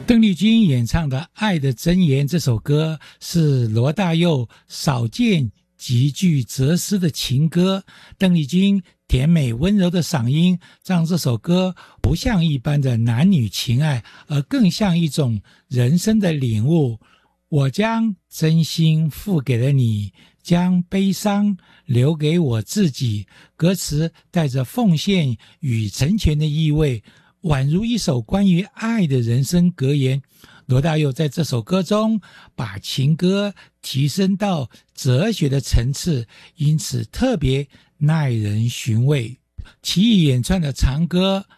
邓丽君演唱的《爱的箴言》这首歌是罗大佑少见极具哲思的情歌。邓丽君甜美温柔的嗓音让这首歌不像一般的男女情爱，而更像一种人生的领悟。我将真心付给了你，将悲伤留给我自己。歌词带着奉献与成全的意味，宛如一首关于爱的人生格言。罗大佑在这首歌中把情歌提升到哲学的层次，因此特别耐人寻味。齐豫演唱的长歌